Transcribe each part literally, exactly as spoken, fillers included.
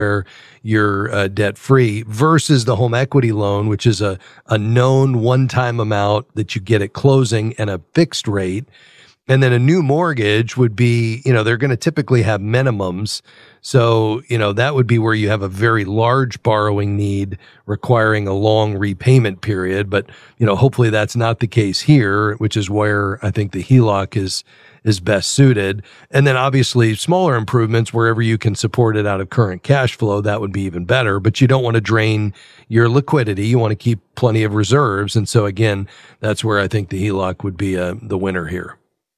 where you're uh, debt-free versus the home equity loan, which is a, a known one-time amount that you get at closing and a fixed rate. And then a new mortgage would be, you know, they're going to typically have minimums. So, you know, that would be where you have a very large borrowing need requiring a long repayment period. But, you know, hopefully that's not the case here, which is where I think the H E L O C is is best suited. And then obviously smaller improvements wherever you can support it out of current cash flow, that would be even better. But you don't want to drain your liquidity. You want to keep plenty of reserves. And so again, that's where I think the H E L O C would be uh, the winner here.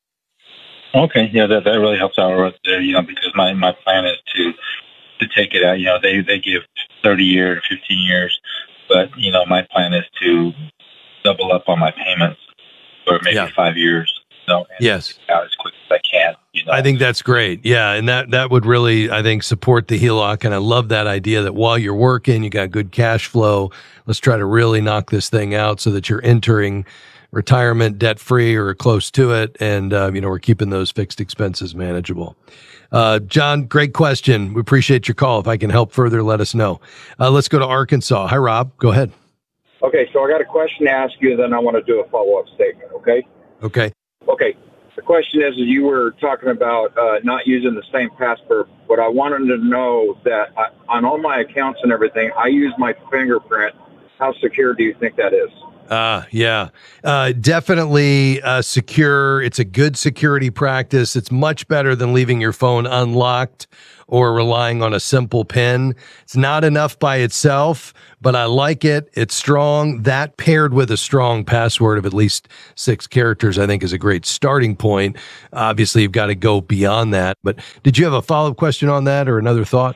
Okay, yeah, that, that really helps out right there, you know, because my, my plan is to to take it out. You know, they, they give thirty years, fifteen years, but, you know, my plan is to double up on my payments for maybe yeah. five years. So, and yes. out as quick as I can. You know? I think that's great. Yeah, and that, that would really, I think, support the H E L O C. And I love that idea that while you're working, you got good cash flow. Let's try to really knock this thing out so that you're entering retirement debt-free or close to it. And, uh, you know, we're keeping those fixed expenses manageable. Uh, John, great question. We appreciate your call. If I can help further, let us know. Uh, let's go to Arkansas. Hi, Rob. Go ahead. Okay, so I got a question to ask you, then I want to do a follow-up statement, okay? Okay. Okay. The question is, you were talking about uh, not using the same password, but I wanted to know that I, on all my accounts and everything, I use my fingerprint. How secure do you think that is? Uh, yeah, uh, definitely uh, secure. It's a good security practice. It's much better than leaving your phone unlocked or relying on a simple PIN. It's not enough by itself, but I like it. It's strong. That paired with a strong password of at least six characters, I think is a great starting point. Obviously, you've got to go beyond that. But did you have a follow-up question on that or another thought?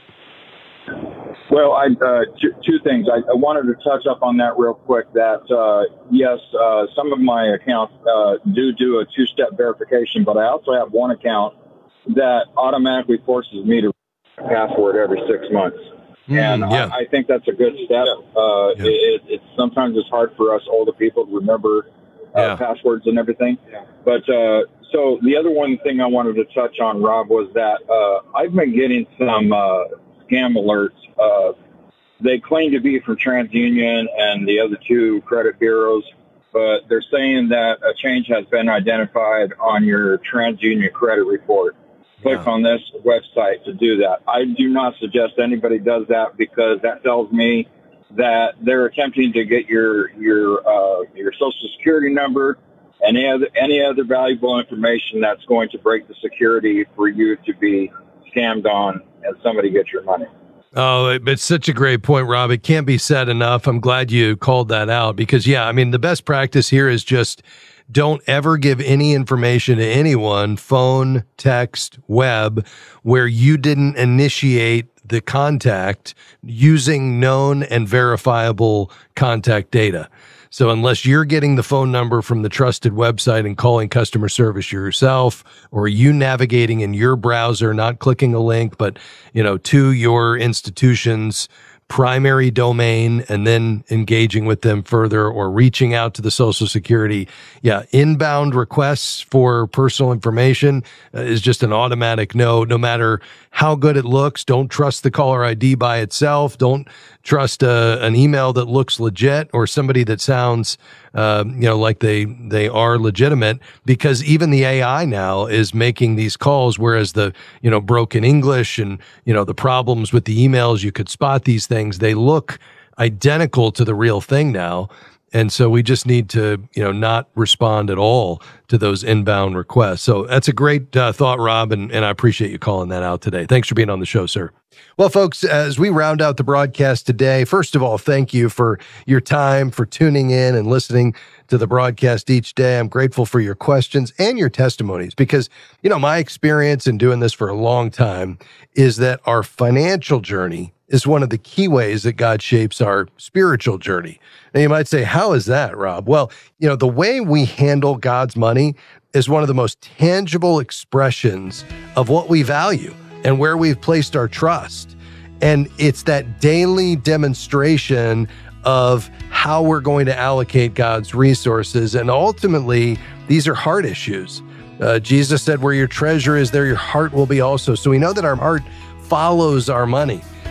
Well, I, uh, two, two things. I, I wanted to touch up on that real quick, that, uh, yes, uh, some of my accounts uh, do do a two-step verification, but I also have one account that automatically forces me to password every six months. Mm, and yeah. I, I think that's a good step. Uh, yeah. it, it's sometimes it's hard for us older people to remember uh, yeah. passwords and everything. Yeah. But uh, so the other one thing I wanted to touch on, Rob, was that uh, I've been getting some uh, scam alerts. Uh, they claim to be from TransUnion and the other two credit bureaus, but they're saying that a change has been identified on your TransUnion credit report. Click yeah. on this website to do that. I do not suggest anybody does that because that tells me that they're attempting to get your your uh, your Social Security number and any other, any other valuable information that's going to break the security for you to be scammed on and somebody gets your money. Oh, it's such a great point, Rob. It can't be said enough. I'm glad you called that out because, yeah, I mean, the best practice here is just don't ever give any information to anyone, phone, text, web, where you didn't initiate the contact using known and verifiable contact data. So unless you're getting the phone number from the trusted website and calling customer service yourself, or you navigating in your browser, not clicking a link, but, you know, to your institution's primary domain and then engaging with them further or reaching out to the Social Security. Yeah, inbound requests for personal information uh, is just an automatic no, no matter how good it looks. Don't trust the caller I D by itself. Don't trust uh, an email that looks legit or somebody that sounds uh, you know, like they they are legitimate, because even the A I now is making these calls, whereas the, you know, broken English and, you know, the problems with the emails, you could spot these things. They look identical to the real thing now. And so we just need to, you know, not respond at all to those inbound requests. So that's a great uh, thought, Rob, and, and I appreciate you calling that out today. Thanks for being on the show, sir. Well, folks, as we round out the broadcast today, first of all, thank you for your time, for tuning in and listening to the broadcast each day. I'm grateful for your questions and your testimonies because, you know, my experience in doing this for a long time is that our financial journey is one of the key ways that God shapes our spiritual journey. And you might say, how is that, Rob? Well, you know, the way we handle God's money is one of the most tangible expressions of what we value and where we've placed our trust. And it's that daily demonstration of how we're going to allocate God's resources. And ultimately, these are heart issues. Uh, Jesus said, where your treasure is, there your heart will be also. So we know that our heart follows our money.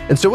And so